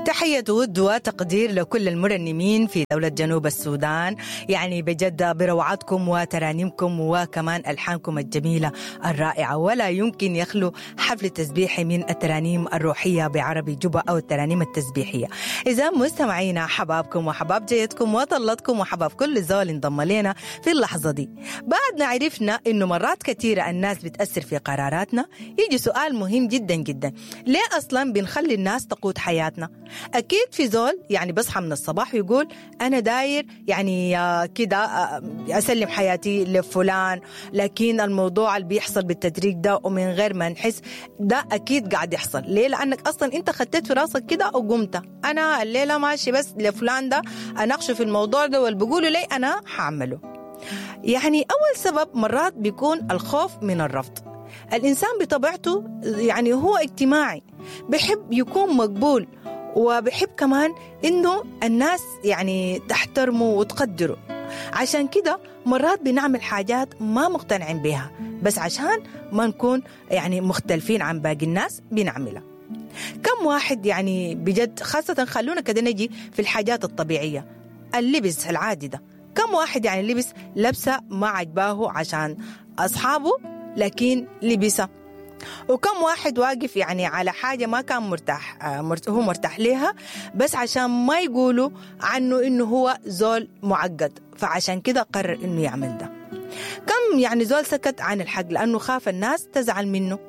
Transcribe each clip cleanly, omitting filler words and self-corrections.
تحية ود وتقدير لكل المرنمين في دولة جنوب السودان، يعني بجد بروعاتكم وترانيمكم وكمان ألحانكم الجميلة الرائعة، ولا يمكن يخلو حفل تسبيحي من الترانيم الروحية بعربي جوبا أو الترانيم التسبيحية. إذا مستمعينا حبابكم وحباب جيتكم وطلتكم وحباب كل زول انضم لنا في اللحظة دي، بعدنا عرفنا إنه مرات كثيرة الناس بتأثر في قراراتنا. يجي سؤال مهم جدا جدا، ليه أصلا بنخلي الناس تقود حياتنا؟ أكيد في زول يعني بصحى من الصباح ويقول أنا داير يعني كده أسلم حياتي لفلان، لكن الموضوع اللي بيحصل بالتدريج ده ومن غير ما نحس ده أكيد قاعد يحصل. ليه؟ لأنك أصلا أنت خدت في راسك كده وقمت أنا الليلة ماشي بس لفلان ده أناقشه في الموضوع ده واللي بيقولوا لي أنا هعمله. يعني أول سبب مرات بيكون الخوف من الرفض. الإنسان بطبيعته يعني هو اجتماعي، بيحب يكون مقبول وبحب كمان إنه الناس يعني تحترمه وتقدره. عشان كده مرات بنعمل حاجات ما مقتنعين بها بس عشان ما نكون يعني مختلفين عن باقي الناس بنعملها. كم واحد يعني بجد، خاصة خلونا كده نجي في الحاجات الطبيعية، اللبس العادي ده، كم واحد يعني لبس لبسة ما عجباه عشان أصحابه لكن لبسه، وكم واحد واقف يعني على حاجة ما كان مرتاح هو مرتاح لها بس عشان ما يقولوا عنه إنه هو زول معقد فعشان كده قرر إنه يعمل ده. كم يعني زول سكت عن الحق لأنه خاف الناس تزعل منه.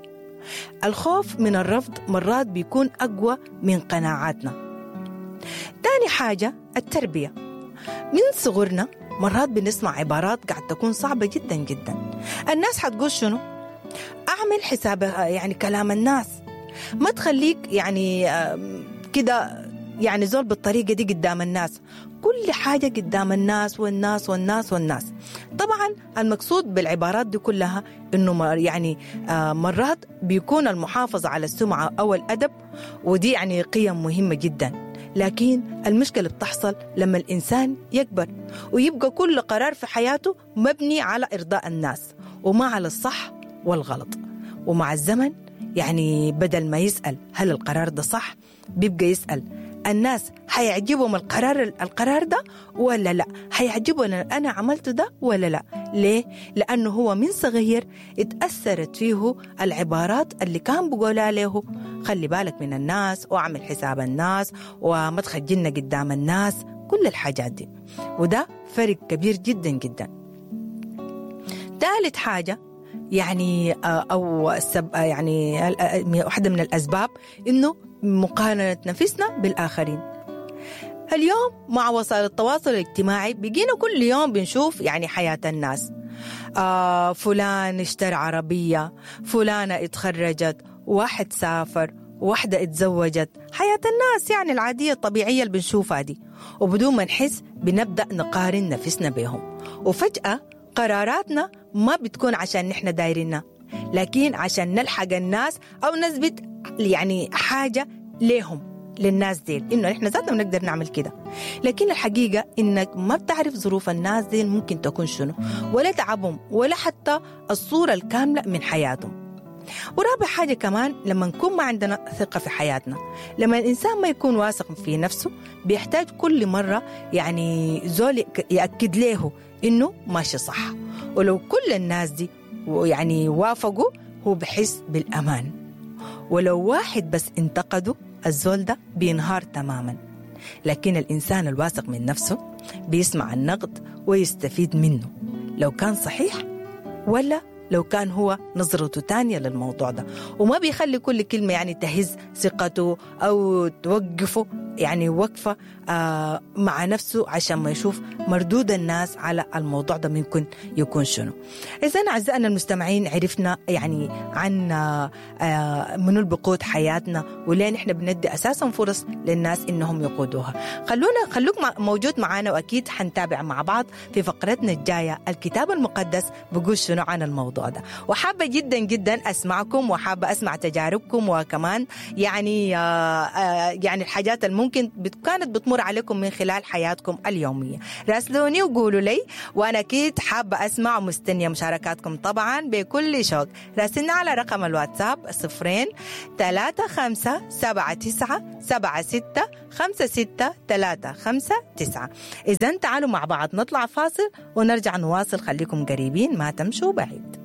الخوف من الرفض مرات بيكون أقوى من قناعاتنا. تاني حاجة التربية. من صغرنا مرات بنسمع عبارات قاعد تكون صعبة جدا جدا. الناس حتقول شنو؟ أعمل حساب يعني كلام الناس، ما تخليك يعني كده يعني زول بالطريقة دي قدام الناس، كل حاجة قدام الناس والناس والناس والناس. طبعا المقصود بالعبارات دي كلها إنه يعني مرات بيكون المحافظة على السمعة أو الأدب، ودي يعني قيم مهمة جدا. لكن المشكلة بتحصل لما الإنسان يكبر ويبقى كل قرار في حياته مبني على إرضاء الناس وما على الصح والغلط. ومع الزمن يعني بدل ما يسأل هل القرار ده صح، بيبقى يسأل الناس هيعجبهم القرار ده ولا لا، هيعجبهم أنا عملته ده ولا لا. ليه؟ لأنه هو من صغير اتأثرت فيه العبارات اللي كان بقولها له، خلي بالك من الناس واعمل حساب الناس وما تخجلنا قدام الناس، كل الحاجات دي، وده فرق كبير جدا جدا. ثالث حاجة يعني أو يعني واحدة من الأسباب إنه مقارنة نفسنا بالآخرين. اليوم مع وسائل التواصل الاجتماعي بقينا كل يوم بنشوف يعني حياة الناس، فلان اشترى عربية، فلانة اتخرجت، واحد سافر، واحدة اتزوجت، حياة الناس يعني العادية الطبيعية اللي بنشوفها دي، وبدون ما نحس بنبدأ نقارن نفسنا بهم. وفجأة قراراتنا ما بتكون عشان نحن دايرينها لكن عشان نلحق الناس أو نثبت يعني حاجة لهم للناس دي، إنه إحنا ذاتنا بنقدر نعمل كده. لكن الحقيقة إنك ما بتعرف ظروف الناس دي ممكن تكون شنو، ولا تعبهم، ولا حتى الصورة الكاملة من حياتهم. ورابع حاجة كمان، لما نكون ما عندنا ثقة في حياتنا، لما الإنسان ما يكون واثق في نفسه بيحتاج كل مرة يعني زول يأكد له إنه ماشي صح. ولو كل الناس دي يعني وافقوا هو بحس بالأمان، ولو واحد بس انتقده الزول ده بينهار تماما. لكن الإنسان الواثق من نفسه بيسمع النقد ويستفيد منه، لو كان صحيح ولا لو كان هو نظرته تانية للموضوع ده، وما بيخلي كل كلمة يعني تهز ثقته أو توقفه يعني وقفة مع نفسه عشان ما يشوف مردود الناس على الموضوع ده ممكن يكون شنو. إذن أعزائنا المستمعين عرفنا يعني عن منو بقود حياتنا ولين إحنا بندي أساسا فرص للناس إنهم يقودوها. خلوك موجود معنا، وأكيد حنتابع مع بعض في فقرتنا الجاية الكتاب المقدس بقول شنو عن الموضوع ده. وحابة جدا جدا أسمعكم وحابة أسمع تجاربكم، وكمان يعني الحاجات الممكن ممكن كانت بتمر عليكم من خلال حياتكم اليومية. راسلوني وقولوا لي، وأنا أكيد حابة أسمع ومستنية مشاركاتكم طبعا بكل شوق. راسلنا على رقم الواتساب 02-35-79-76-56-359. إذن تعالوا مع بعض نطلع فاصل ونرجع نواصل. خليكم قريبين، ما تمشوا بعيد.